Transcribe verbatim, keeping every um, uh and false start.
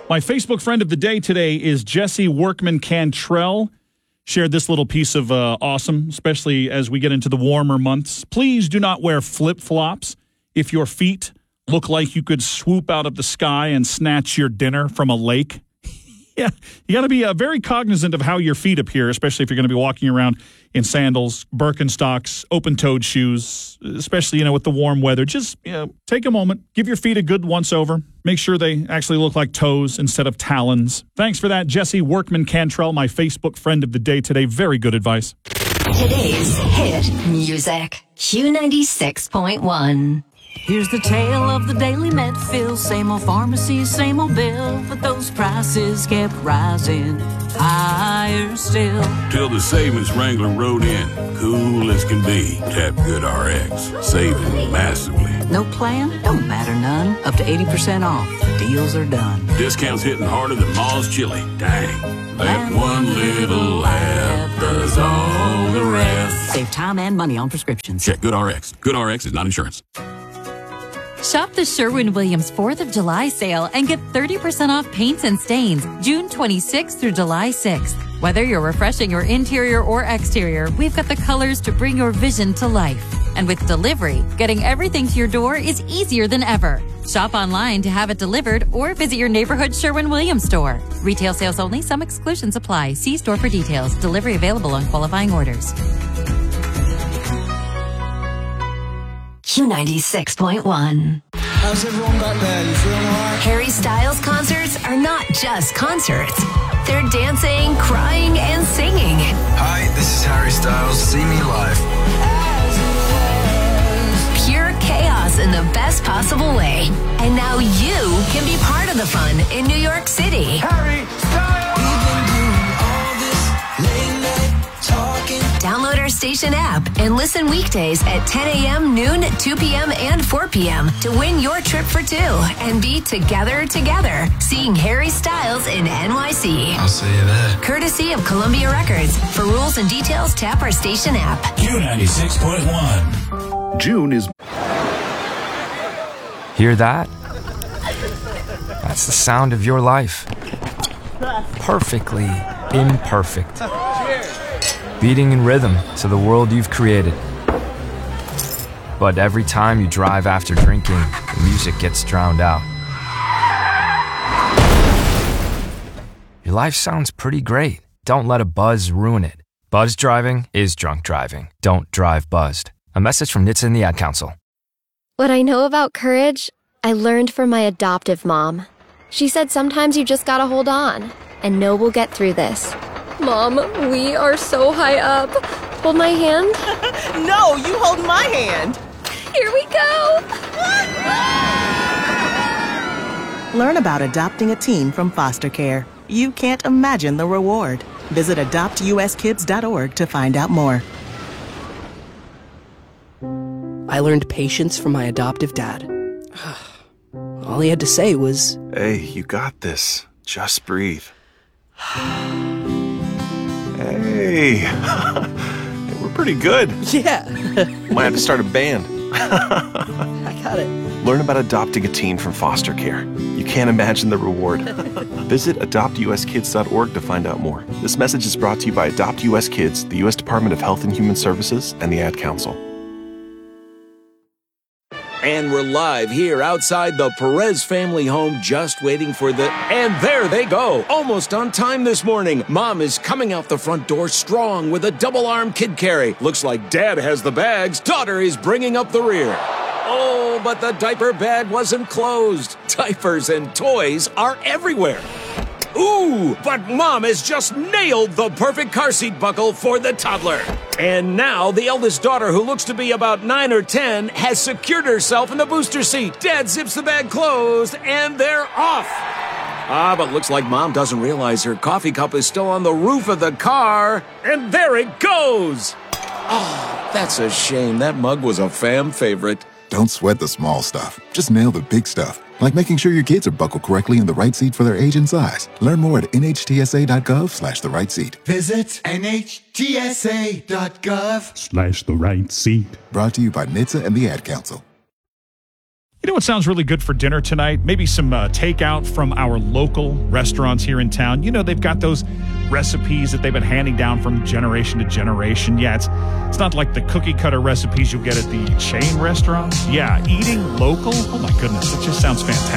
My Facebook friend of the day today is Jesse Workman Cantrell. Shared this little piece of uh, awesome, especially as we get into the warmer months. Please do not wear flip-flops if your feet look like you could swoop out of the sky and snatch your dinner from a lake. Yeah, you got to be uh, very cognizant of how your feet appear, especially if you're going to be walking around in sandals, Birkenstocks, open-toed shoes, especially, you know, with the warm weather. Just, you know, take a moment, give your feet a good once-over. Make sure they actually look like toes instead of talons. Thanks for that, Jesse Workman Cantrell, my Facebook friend of the day today. Very good advice. Today's hit music, Q ninety-six point one. Here's the tale of the daily med fill. Same old pharmacy, same old bill, but those prices kept rising higher still. Till the savings Wrangler rode in, cool as can be. Tap GoodRx, saving massively. No plan? Don't matter none. Up to eighty percent off. Deals are done. Discounts hitting harder than Ma's chili. Dang. That one little app does all the rest. Save time and money on prescriptions. Check GoodRx. GoodRx is not insurance. Shop the Sherwin-Williams fourth of July sale and get thirty percent off paints and stains June twenty-sixth through July sixth. Whether you're refreshing your interior or exterior, we've got the colors to bring your vision to life. And with delivery, getting everything to your door is easier than ever. Shop online to have it delivered or visit your neighborhood Sherwin-Williams store. Retail sales only. Some exclusions apply. See store for details. Delivery available on qualifying orders. Q ninety-six point one. How's everyone back there? You feeling alright? Harry Styles concerts are not just concerts. They're dancing, crying, and singing. Hi, this is Harry Styles. See me live. Pure chaos in the best possible way. And now you can be part of the fun in New York City. Harry Styles! We've been doing all this late night talking. Download our station app and listen weekdays at ten a.m., noon, two p.m., and four p.m. to win your trip for two and be together together, seeing Harry Styles in N Y C. I'll see you there. Courtesy of Columbia Records. For rules and details, tap our station app. Q ninety-six point one. June is... Hear that? That's the sound of your life. Perfectly imperfect. Beating in rhythm to the world you've created. But every time you drive after drinking, the music gets drowned out. Your life sounds pretty great. Don't let a buzz ruin it. Buzz driving is drunk driving. Don't drive buzzed. A message from N H T S A and the Ad Council. What I know about courage, I learned from my adoptive mom. She said sometimes you just gotta hold on and know we'll get through this. Mom, we are so high up. Hold my hand. No, you hold my hand. Here we go. Learn about adopting a teen from foster care. You can't imagine the reward. Visit adopt u s kids dot org to find out more. I learned patience from my adoptive dad. All he had to say was, Hey, you got this. Just breathe. Hey, we're pretty good. Yeah. Might have to start a band. I got it. Learn about adopting a teen from foster care. You can't imagine the reward. Visit adopt u s kids dot org to find out more. This message is brought to you by Adopt U S Kids, the U S Department of Health and Human Services, and the Ad Council. And we're live here outside the Perez family home, just waiting for the... And there they go! Almost on time this morning. Mom is coming out the front door strong with a double-arm kid carry. Looks like Dad has the bags. Daughter is bringing up the rear. Oh, but the diaper bag wasn't closed. Diapers and toys are everywhere. Ooh, but Mom has just nailed the perfect car seat buckle for the toddler. And now the eldest daughter, who looks to be about nine or ten, has secured herself in the booster seat. Dad zips the bag closed, and they're off. Ah, but looks like Mom doesn't realize her coffee cup is still on the roof of the car. And there it goes. Oh, that's a shame. That mug was a fam favorite. Don't sweat the small stuff. Just nail the big stuff. Like making sure your kids are buckled correctly in the right seat for their age and size. Learn more at N H T S A dot gov slash the right seat. Visit N H T S A dot gov slash the right seat. Brought to you by N H T S A and the Ad Council. You know what sounds really good for dinner tonight? Maybe some uh, takeout from our local restaurants here in town. You know, they've got those recipes that they've been handing down from generation to generation. Yeah, it's it's not like the cookie cutter recipes you'll get at the chain restaurants. Yeah, eating local. Oh my goodness, it just sounds fantastic.